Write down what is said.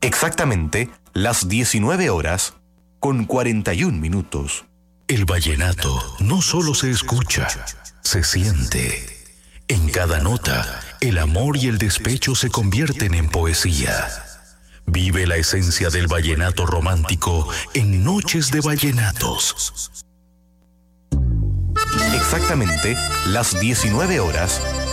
Exactamente las 19 horas con 41 minutos. El vallenato no solo se escucha, se siente. En cada nota, el amor y el despecho se convierten en poesía. Vive la esencia del vallenato romántico en Noches de Vallenatos. Exactamente las 19 horas